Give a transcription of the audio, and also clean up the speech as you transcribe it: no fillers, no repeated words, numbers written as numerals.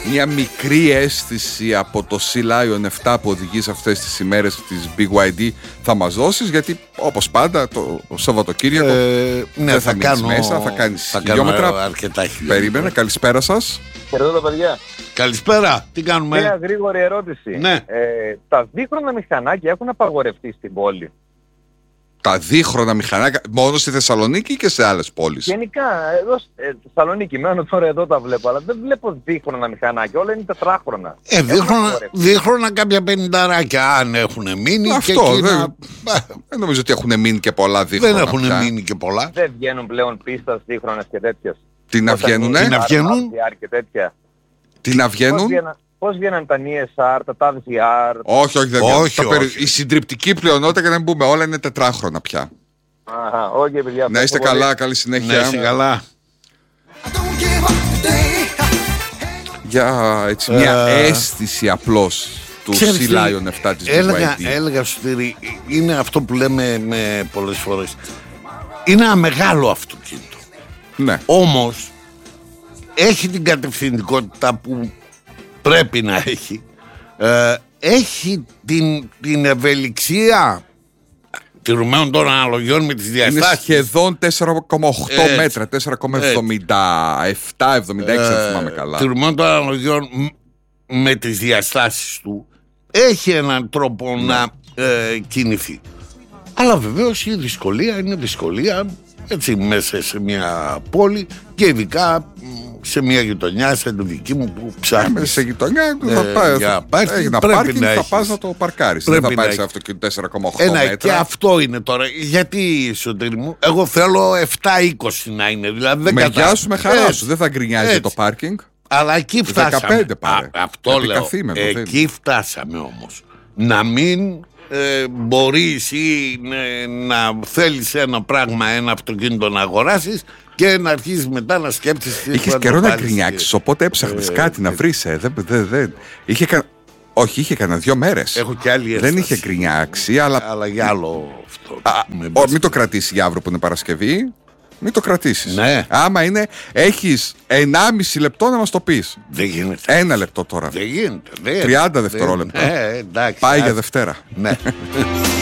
μια μικρή αίσθηση από το Sea Lion 7 που οδηγεί σε αυτές τις ημέρες της BYD θα μας δώσεις, γιατί όπως πάντα το Σαββατοκύριακο δεν θα μείνεις μέσα, θα κάνεις χιλιόμετρα. Περίμενε, καλησπέρα σας. Χαιρετώ τα παιδιά. Καλησπέρα, τι κάνουμε? Μια γρήγορη ερώτηση. Ναι. Τα δίχρονα μηχανάκια έχουν απαγορευτεί στην πόλη? Τα δίχρονα μηχανάκια μόνο στη Θεσσαλονίκη και σε άλλες πόλεις? Γενικά, εδώ στη Θεσσαλονίκη μένω τώρα, εδώ τα βλέπω, αλλά δεν βλέπω δίχρονα μηχανάκια, όλα είναι τετράχρονα. Δίχρονα κάποια πενηνταράκια αν έχουν μείνει. Αυτό, και εκείνα... δεν νομίζω ότι έχουν μείνει και πολλά δίχρονα. Δεν έχουν μείνει και πολλά. Δεν βγαίνουν πλέον πίστας δίχρονες και τέτοιες? Τι να βγαίνουνε? Τι να βγαίνουν? Πώς βγαίναν τα ESR, τα TAVR? Όχι, δεν βγαίνουν. Η συντριπτική πλειονότητα, και να μην πούμε όλα, είναι τετράχρονα πια. Όχι, παιδιά. Να είστε καλά, καλή συνέχεια. Να είστε καλά. Για έτσι μια αίσθηση απλώς του Sea Lion 7 της BYD. Έλεγα Σωτήρη, είναι αυτό που λέμε με πολλές φορές. Είναι ένα μεγάλο αυτοκίνητο. Ναι. Όμως έχει την κατευθυντικότητα που πρέπει να έχει. Έχει την ευελιξία τηρουμένων των αναλογιών με τις διαστάσεις. Είναι σχεδόν 4,8 μέτρα, 4,77, 76 αν θυμάμαι καλά. Τηρουμένων των αναλογιών με τις διαστάσεις του έχει έναν τρόπο να κινηθεί. Αλλά βεβαίως η δυσκολία είναι δυσκολία έτσι μέσα σε μια πόλη και ειδικά σε μια γειτονιά σαν τη δική μου που ψάχνεις σε γειτονιά θα πας να το παρκάρεις. Δεν θα πάρεις αυτοκίνητο 4,8 μέτρα. Και αυτό είναι τώρα. Γιατί, Σωτήρη μου, εγώ θέλω 7-20 να είναι. Δηλαδή με γεια σου, με χαρά σου. Δεν θα γκρινιάζει το πάρκινγκ. Αλλά εκεί φτάσαμε. 15 πάρε. Αυτό λέω. Εκεί φτάσαμε όμως. Να μην μπορείς ή να θέλεις ένα πράγμα, ένα αυτοκίνητο να αγοράσεις και να αρχίσεις μετά να σκέφτεσαι. Είχες καιρό να γκρινιάξεις, οπότε έψαχνες κάτι να βρεις. Όχι, είχε κανένα 2 μέρες. Έχω και άλλη έσταση. Δεν είχε γκρινιάξει, αλλά για άλλο αυτό. Μην το κρατήσει για αύριο που είναι Παρασκευή. Μην το κρατήσεις. Ναι. Άμα είναι, έχεις 1,5 λεπτό να μας το πεις. Δεν γίνεται. 1 λεπτό τώρα. Δεν γίνεται. 30 δευτερόλεπτα. Εντάξει. Πάει για Δευτέρα. Ναι.